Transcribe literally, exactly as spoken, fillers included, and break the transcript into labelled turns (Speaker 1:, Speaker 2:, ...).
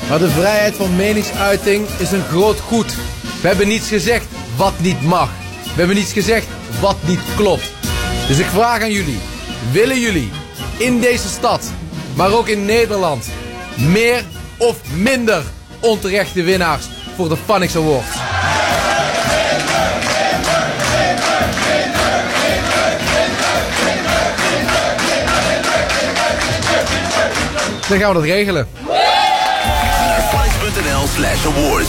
Speaker 1: Maar de vrijheid van meningsuiting is een groot goed. We hebben niets gezegd wat niet mag. We hebben niets gezegd wat niet klopt. Dus ik vraag aan jullie, willen jullie in deze stad, maar ook in Nederland, meer of minder onterechte winnaars voor de Phonics Awards? Dan gaan we dat regelen.
Speaker 2: Phonics punt n l slash awards.